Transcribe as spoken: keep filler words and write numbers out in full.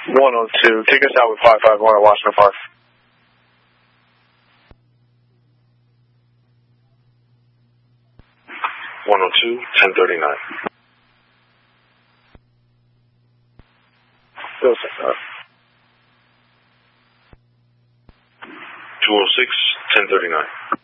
one oh two. Take us out with five five one at Washington Park. one oh two, ten thirty-nine. Still set up. two oh six, ten thirty-nine.